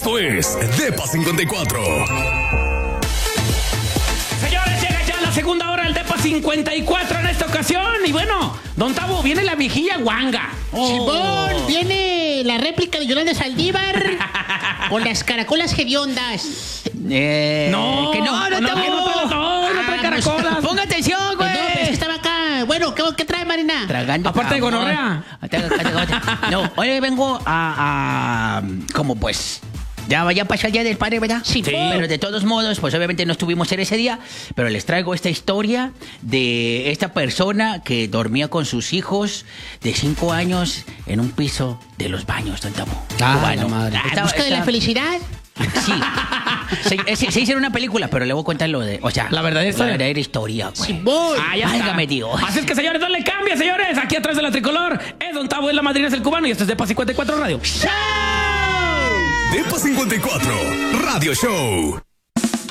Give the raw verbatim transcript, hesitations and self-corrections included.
Esto es Depa cincuenta y cuatro. Señores, llega ya la segunda hora del Depa cincuenta y cuatro en esta ocasión. Y bueno, don Tabo, viene la viejilla guanga. Oh. Simón, viene la réplica de Yolanda Saldívar con las caracolas hediondas. Eh, No, que no, no, no, Tabo. que no trae- no, no trae Ah, caracolas. pues, Ponga atención, güey. No, pues, estaba acá. Bueno, ¿qué, qué trae, Marina? Tragando Aparte de jamón. gonorrea. No, hoy vengo a, a como pues ya, ya pasó el Día del Padre, ¿verdad? Sí. Sí. Pero de todos modos, pues obviamente no estuvimos en ese día, pero les traigo esta historia de esta persona que dormía con sus hijos de cinco años en un piso de los baños, don Tamo. Ah, Cubano. la madre. Estaba- ¿Busca de la estaba- felicidad? Sí. Se, se, se hizo una película, pero le voy a contar lo de, o sea, La verdadera historia. La verdadera historia, güey. Simón. Ah, ya está. Válgame Dios. Así es que, señores, no le cambie, señores. Aquí atrás de la tricolor es don Tabo, es la madrina, es el cubano. Y esto es Depa cincuenta y cuatro Radio. Depa cincuenta y cuatro Radio Show.